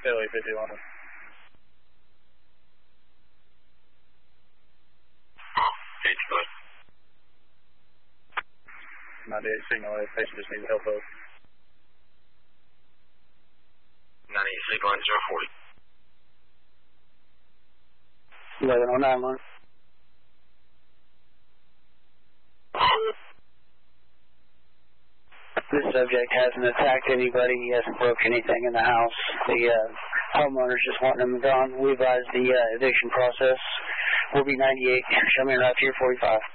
Philly 51. 98 signal, patient just needs help out. 98 signal 040. 1109. This subject hasn't attacked anybody. He hasn't broke anything in the house. The homeowner's just wanting him gone. We advise the eviction process will be 98. Show me around 445.